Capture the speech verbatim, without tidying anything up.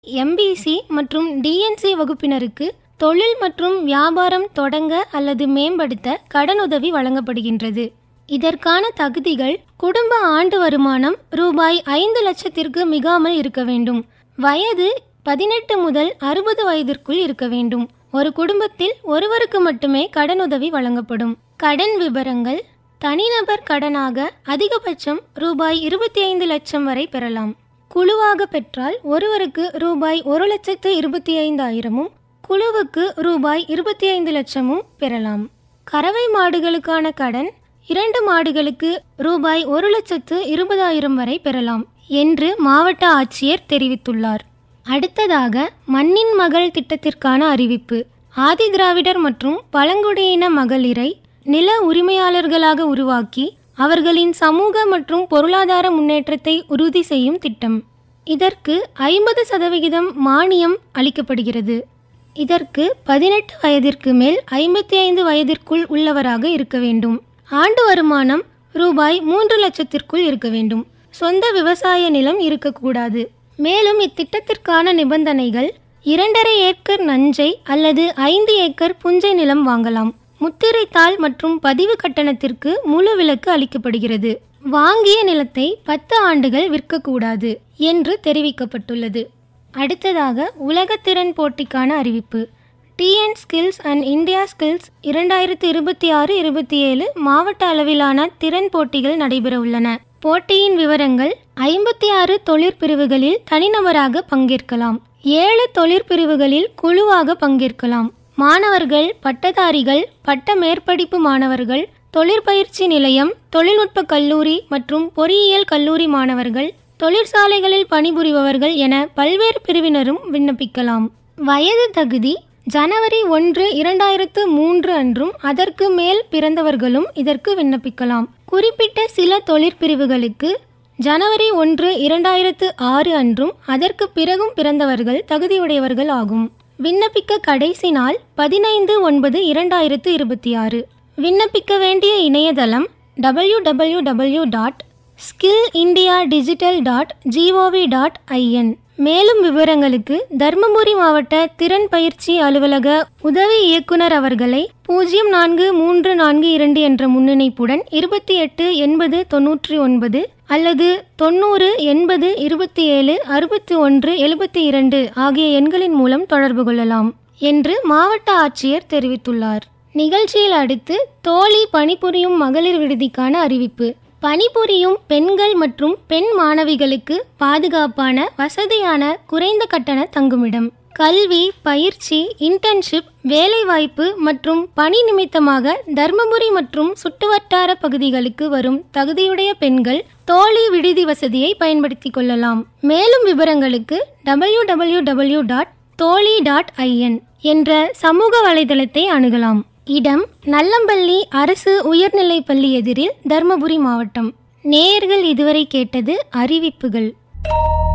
MBC மற்றும் DNC வகுப்பினருக்கு தொழில் மற்றும் வியாபாரம் தொடங்க அல்லது மேம்படுத்த கடனுதவி வழங்கப்படுகின்றது. இதற்கான தகுதிகள்: குடும்ப ஆண்டு வருமானம் ரூபாய் ஐந்து லட்சத்திற்கு மிகாமல் இருக்க வேண்டும். வயது பதினெட்டு முதல் அறுபது வயதிற்குள் இருக்க வேண்டும். ஒரு குடும்பத்தில் ஒருவருக்கு மட்டுமே கடனுதவி வழங்கப்படும். கடன் விபரங்கள்: தனிநபர் கடனாக அதிகபட்சம் ரூபாய் இருபத்தி ஐந்து லட்சம் வரை பெறலாம். குழுவாக பெற்றால் ஒருவருக்கு ரூபாய் ஒரு லட்சத்து இருபத்தி ஐந்தாயிரமும் குழுவுக்கு ரூபாய் இருபத்தி ஐந்து லட்சமும் பெறலாம். கறவை மாடுகளுக்கான கடன் இரண்டு மாடுகளுக்கு ரூபாய் ஒரு லட்சத்து இருபதாயிரம் வரை பெறலாம் என்று மாவட்ட ஆட்சியர் தெரிவித்துள்ளார். அடுத்ததாக மண்ணின் மகள் திட்டத்திற்கான அறிவிப்பு. ஆதி திராவிடர் மற்றும் பழங்குடியின மகளிரை நில உரிமையாளர்களாக உருவாக்கி அவர்களின் சமூக மற்றும் பொருளாதார முன்னேற்றத்தை உறுதி செய்யும் திட்டம். இதற்கு ஐம்பது சதவிகிதம் மானியம் அளிக்கப்படுகிறது. இதற்கு பதினெட்டு வயதிற்கு மேல் ஐம்பத்தி ஐந்து வயதிற்குள் உள்ளவராக இருக்க வேண்டும். ஆண்டு வருமானம் ரூபாய் மூன்று லட்சத்திற்குள் இருக்க வேண்டும். சொந்த விவசாய நிலம் இருக்கக்கூடாது. மேலும் இத்திட்டத்திற்கான நிபந்தனைகள்: இரண்டரை ஏக்கர் நஞ்சை அல்லது ஐந்து ஏக்கர் புஞ்சை நிலம் வாங்கலாம். முத்திரைத்தாள் மற்றும் பதிவு கட்டணத்திற்கு முழு விலக்கு அளிக்கப்படுகிறது. வாங்கிய நிலத்தை பத்து ஆண்டுகள் விற்கக்கூடாது என்று தெரிவிக்கப்பட்டுள்ளது. அடுத்ததாக உலக திறன் போட்டிக்கான அறிவிப்பு. TN skills and India skills இரண்டாயிரத்தி இருபத்தி ஆறு இருபத்தி ஏழு மாவட்ட அளவிலான திறன் போட்டிகள் நடைபெற உள்ளன. போட்டியின் விவரங்கள்: ஐம்பத்தி ஆறு தொழிற்பிரிவுகளில் தனிநபராக பங்கேற்கலாம். ஏழு தொழிற்பிரிவுகளில் குழுவாக பங்கேற்கலாம். மாணவர்கள், பட்டதாரிகள், பட்ட மேற்படிப்பு மாணவர்கள், தொழிற்பயிற்சி நிலையம், தொழில்நுட்ப கல்லூரி மற்றும் பொறியியல் கல்லூரி மாணவர்கள், தொழிற்சாலைகளில் பணிபுரிபவர்கள் என பல்வேறு பிரிவினரும் விண்ணப்பிக்கலாம். வயது தகுதி: ஜனவரி ஒன்று இரண்டாயிரத்து மூன்று அன்றும் அதற்கு மேல் பிறந்தவர்களும் இதற்கு விண்ணப்பிக்கலாம். குறிப்பிட்ட சில தொழிற்பிரிவுகளுக்கு ஜனவரி ஒன்று இரண்டாயிரத்து ஆறு அன்றும் அதற்கு பிறகும் பிறந்தவர்கள் தகுதியுடையவர்கள் ஆகும். விண்ணப்பிக்க கடைசி நாள் பதினைந்து ஒன்பது இரண்டாயிரத்து இருபத்தி ஆறு. விண்ணப்பிக்க வேண்டிய இணையதளம் W W W dot skill India digital dot gov dot IN. மேலும் விவரங்களுக்கு தர்மபுரி மாவட்ட திறன் பயிற்சி அலுவலக உதவி இயக்குனர் அவர்களை பூஜ்ஜியம் நான்கு மூன்று நான்கு இரண்டு என்ற முன்னிணைப்புடன் இருபத்தி எட்டு எண்பது தொன்னூற்றி ஒன்பது அல்லது தொண்ணூறு எண்பது இருபத்தி ஏழு அறுபத்தி ஒன்று எழுபத்தி இரண்டு ஆகிய எண்களின் மூலம் தொடர்பு கொள்ளலாம் என்று மாவட்ட ஆட்சியர் தெரிவித்துள்ளார். நிகழ்ச்சியில் அடுத்து தோழி பணிபுரியும் மகளிர் விடுதிக்கான அறிவிப்பு. பணிபுரியும் பெண்கள் மற்றும் பெண் மாணவிகளுக்கு பாதுகாப்பான, வசதியான, குறைந்த கட்டண தங்குமிடம். கல்வி, பயிற்சி, இன்டர்ன்ஷிப், வேலைவாய்ப்பு மற்றும் பணி நிமித்தமாக தர்மபுரி மற்றும் சுற்றுவட்டார பகுதிகளுக்கு வரும் தகுதியுடைய பெண்கள் தோழி விடுதி வசதியை பயன்படுத்திக் கொள்ளலாம். மேலும் விவரங்களுக்கு டபிள்யூ டபிள்யூ டபிள்யூ டாட் தோழி டாட் ஐஎன் என்ற சமூக வலைதளத்தை அணுகலாம். இடம்: நல்லம்பள்ளி அரசு உயர்நிலைப்பள்ளி எதிரில், தர்மபுரி மாவட்டம். நேயர்கள் இதுவரை கேட்டது அறிவிப்புகள்.